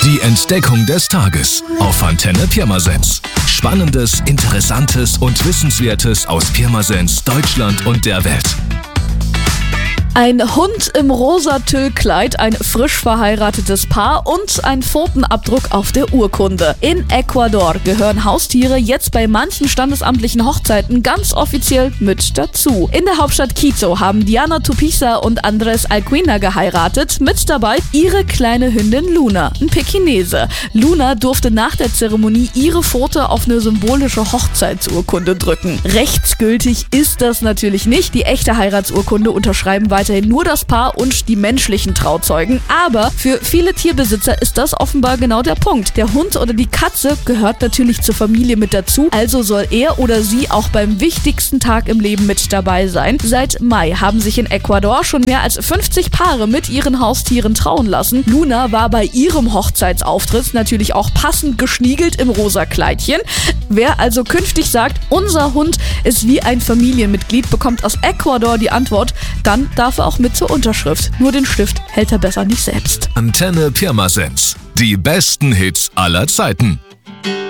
Die Entdeckung des Tages auf Antenne Pirmasens. Spannendes, Interessantes und Wissenswertes aus Pirmasens, Deutschland und der Welt. Ein Hund im rosa Tüllkleid, ein frisch verheiratetes Paar und ein Pfotenabdruck auf der Urkunde. In Ecuador gehören Haustiere jetzt bei manchen standesamtlichen Hochzeiten ganz offiziell mit dazu. In der Hauptstadt Quito haben Diana Tupiza und Andres Alcuina geheiratet. Mit dabei ihre kleine Hündin Luna, ein Pekinese. Luna durfte nach der Zeremonie ihre Pfote auf eine symbolische Hochzeitsurkunde drücken. Rechtsgültig ist das natürlich nicht. Die echte Heiratsurkunde unterschreiben weiterhin nur das Paar und die menschlichen Trauzeugen. Aber für viele Tierbesitzer ist das offenbar genau der Punkt. Der Hund oder die Katze gehört natürlich zur Familie mit dazu, also soll er oder sie auch beim wichtigsten Tag im Leben mit dabei sein. Seit Mai haben sich in Ecuador schon mehr als 50 Paare mit ihren Haustieren trauen lassen. Luna war bei ihrem Hochzeitsauftritt natürlich auch passend geschniegelt im rosa Kleidchen. Wer also künftig sagt, unser Hund ist wie ein Familienmitglied, bekommt aus Ecuador die Antwort, dann darf er auch mit zur Unterschrift. Nur den Stift hält er besser nicht selbst. Antenne Pirmasens. Die besten Hits aller Zeiten.